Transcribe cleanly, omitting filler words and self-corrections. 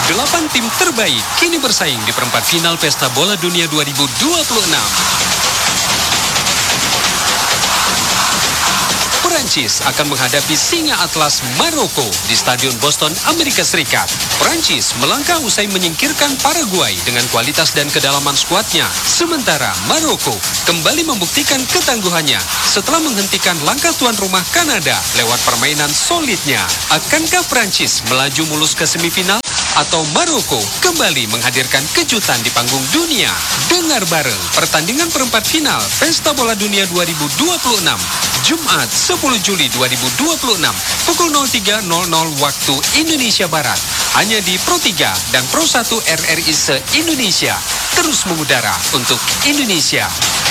8 tim terbaik kini bersaing di perempat final Pesta Bola Dunia 2026. Perancis akan menghadapi Singa Atlas Maroko di Stadion Boston, Amerika Serikat. Perancis melangkah usai menyingkirkan Paraguay dengan kualitas dan kedalaman skuadnya. Sementara Maroko kembali membuktikan ketangguhannya setelah menghentikan langkah tuan rumah Kanada lewat permainan solidnya. Akankah Perancis melaju mulus ke semifinal? Atau Maroko kembali menghadirkan kejutan di panggung dunia? Dengar bareng pertandingan perempat final Pesta Bola Dunia 2026 Jumat 10 Juli 2026 pukul 03.00 waktu Indonesia Barat hanya di Pro 3 dan Pro 1 RRI se-Indonesia, terus mengudara untuk Indonesia.